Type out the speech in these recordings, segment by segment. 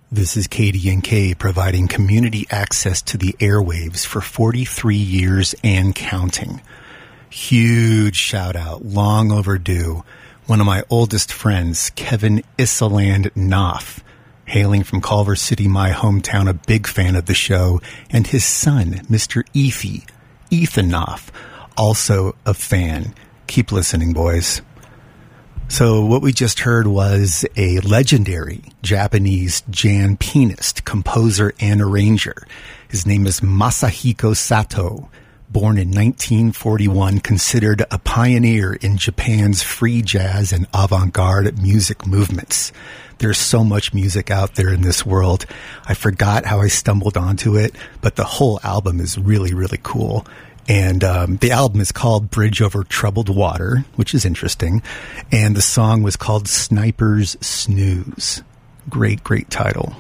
This is KDNK providing community access to the airwaves for 43 years and counting. Huge shout out, long overdue. One of my oldest friends, Kevin Isseland Knopf, hailing from Culver City, my hometown, a big fan of the show, and his son, Mr. Ethan Knopf, also a fan. Keep listening, boys. So what we just heard was a legendary Japanese Jan pianist, composer, and arranger. His name is Masahiko Sato, born in 1941, considered a pioneer in Japan's free jazz and avant-garde music movements. There's so much music out there in this world. I forgot how I stumbled onto it, but the whole album is really, really cool. And the album is called Bridge Over Troubled Water, which is interesting. And the song was called Sniper's Snooze. Great, great title.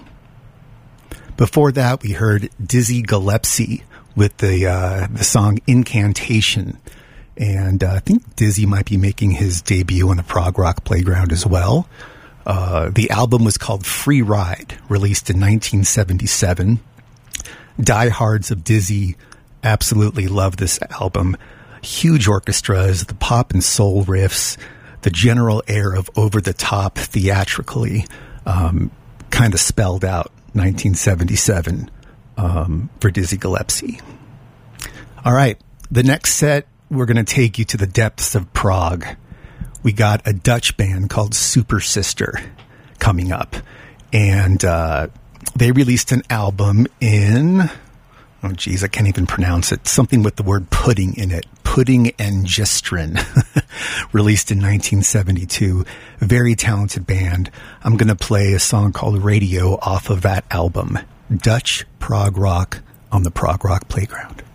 Before that, we heard Dizzy Gillespie with the song Incantation. And I think Dizzy might be making his debut on the Prog Rock Playground as well. The album was called Free Ride, released in 1977. Diehards of Dizzy absolutely love this album. Huge orchestras, the pop and soul riffs, the general air of over-the-top theatrically, kind of spelled out 1977 for Dizzy Gillespie. All right, the next set, we're going to take you to the depths of Prague. We got a Dutch band called Super Sister coming up, and they released an album in... oh, geez, I can't even pronounce it. Something with the word pudding in it. Pudding and Gistrin. Released in 1972. Very talented band. I'm going to play a song called Radio off of that album. Dutch prog rock on the Prog Rock Playground.